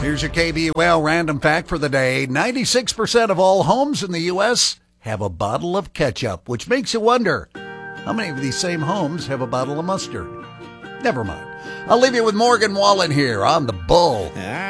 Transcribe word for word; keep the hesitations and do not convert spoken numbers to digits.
Here's your K B U L random fact for the day. ninety-six percent of all homes in the U S have a bottle of ketchup, which makes you wonder, how many of these same homes have a bottle of mustard? Never mind. I'll leave you with Morgan Wallen here on The Bull.